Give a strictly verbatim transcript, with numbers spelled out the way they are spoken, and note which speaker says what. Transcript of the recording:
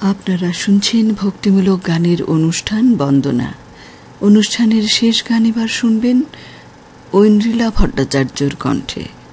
Speaker 1: আপনারা শুনছেন ভক্তিমূলক গানের অনুষ্ঠান বন্দনা। অনুষ্ঠানের শেষ গান এবার শুনবেন ঐন্দ্রিলা ভট্টাচার্যর কণ্ঠে।